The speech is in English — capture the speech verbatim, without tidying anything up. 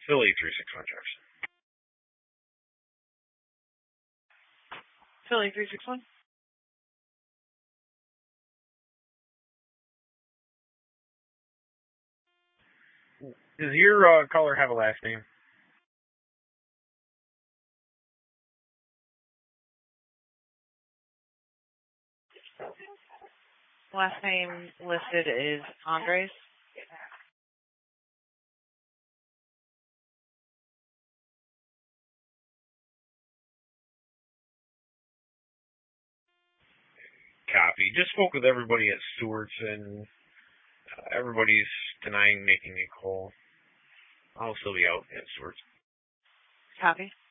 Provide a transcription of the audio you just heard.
Philly three six one Jefferson. Philly three six one. Does your uh, caller have a last name? Last name listed is Andres. Copy. Just spoke with everybody at Stewart's, and uh, everybody's denying making a call. I'll still be out at Stewart's. Copy.